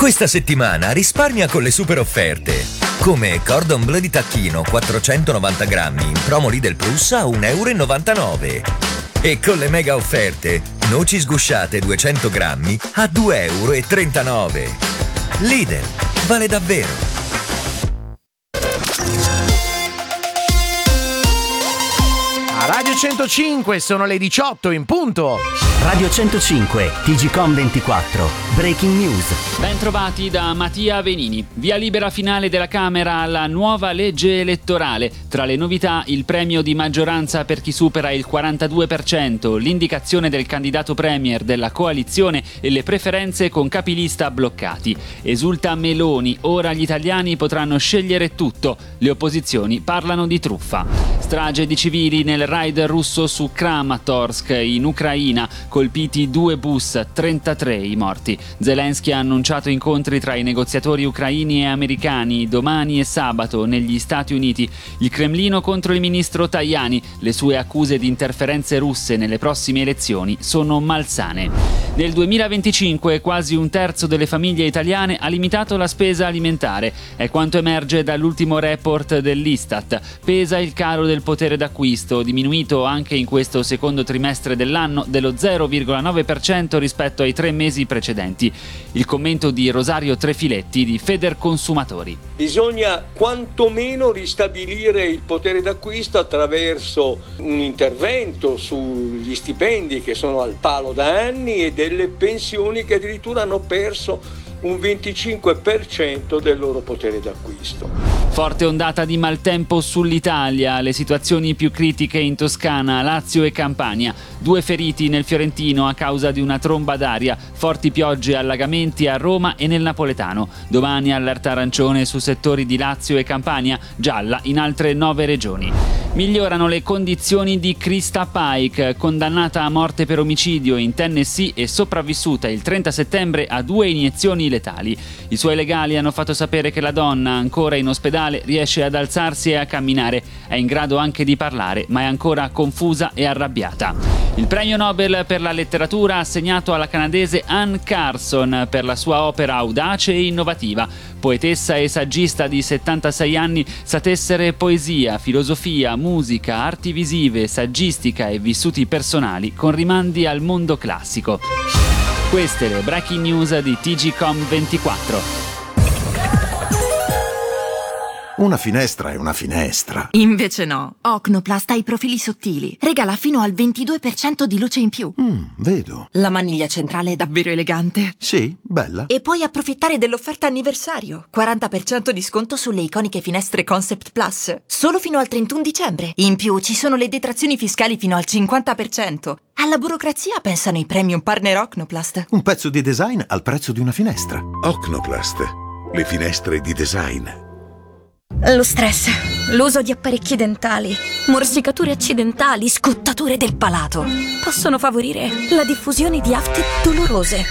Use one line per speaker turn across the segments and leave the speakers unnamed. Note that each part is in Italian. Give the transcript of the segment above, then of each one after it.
Questa settimana risparmia con le super offerte. Come Cordon Bleu di tacchino 490 grammi in promo Lidl Plus a 1,99 €. E con le mega offerte, noci sgusciate 200 grammi a 2,39 €. Lidl, vale davvero.
A Radio 105 sono le 18 in punto.
Radio 105, TGcom 24, Breaking News.
Ben trovati da Mattia Venini. Via libera finale della Camera alla nuova legge elettorale. Tra le novità il premio di maggioranza per chi supera il 42%, l'indicazione del candidato premier della coalizione e le preferenze con capilista bloccati. Esulta Meloni, ora gli italiani potranno scegliere tutto. Le opposizioni parlano di truffa. Strage di civili nel raid russo su Kramatorsk in Ucraina, colpiti 2 bus, 33 i morti. Zelensky ha annunciato incontri tra i negoziatori ucraini e americani domani e sabato negli Stati Uniti. Il Cremlino contro il ministro Tajani, le sue accuse di interferenze russe nelle prossime elezioni sono malsane. Nel 2025 quasi un terzo delle famiglie italiane ha limitato la spesa alimentare, è quanto emerge dall'ultimo report dell'Istat. Pesa il calo del potere d'acquisto, diminuito anche in questo secondo trimestre dell'anno dello 0,9% rispetto ai 3 mesi precedenti. Il commento di Rosario Trefiletti di Federconsumatori.
Bisogna quantomeno ristabilire il potere d'acquisto attraverso un intervento sugli stipendi che sono al palo da anni e delle pensioni che addirittura hanno perso un 25% del loro potere d'acquisto.
Forte ondata di maltempo sull'Italia, le situazioni più critiche in Toscana, Lazio e Campania. 2 feriti nel Fiorentino a causa di una tromba d'aria, forti piogge e allagamenti a Roma e nel Napoletano. Domani allerta arancione su settori di Lazio e Campania, gialla in altre 9 regioni. Migliorano le condizioni di Krista Pike, condannata a morte per omicidio in Tennessee e sopravvissuta il 30 settembre a 2 iniezioni letali. I suoi legali hanno fatto sapere che la donna, ancora in ospedale, riesce ad alzarsi e a camminare. È in grado anche di parlare, ma è ancora confusa e arrabbiata. Il premio Nobel per la letteratura assegnato alla canadese Anne Carson per la sua opera audace e innovativa. Poetessa e saggista di 76 anni, sa tessere poesia, filosofia, musica, arti visive, saggistica e vissuti personali con rimandi al mondo classico. Queste le breaking news di TGcom 24.
Una finestra è una finestra.
Invece no. Ocnoplast ha i profili sottili. Regala fino al 22% di luce in più.
Vedo.
La maniglia centrale è davvero elegante.
Sì, bella.
E puoi approfittare dell'offerta anniversario. 40% di sconto sulle iconiche finestre Concept Plus. Solo fino al 31 dicembre. In più ci sono le detrazioni fiscali fino al 50%. Alla burocrazia pensano i premium partner Ocnoplast.
Un pezzo di design al prezzo di una finestra.
Ocnoplast, le finestre di design.
Lo stress, l'uso di apparecchi dentali, morsicature accidentali, scottature del palato possono favorire la diffusione di afte dolorose.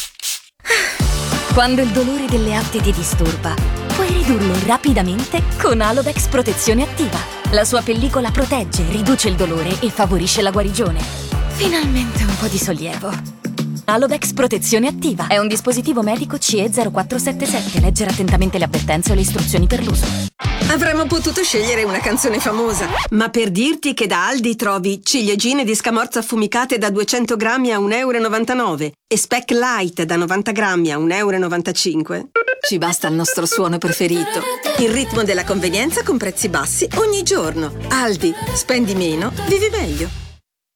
Quando il dolore delle afte ti disturba, puoi ridurlo rapidamente con Alodex Protezione Attiva. La sua pellicola protegge, riduce il dolore e favorisce la guarigione. Finalmente un po' di sollievo. Alodex Protezione Attiva è un dispositivo medico CE 0477. Leggere attentamente le avvertenze o le istruzioni per l'uso.
Avremmo potuto scegliere una canzone famosa, ma per dirti che da Aldi trovi ciliegine di scamorza affumicate da 200 grammi a 1,99 € e Speck Light da 90 grammi a 1,95 €, ci basta il nostro suono preferito. Il ritmo della convenienza con prezzi bassi ogni giorno. Aldi, spendi meno, vivi meglio.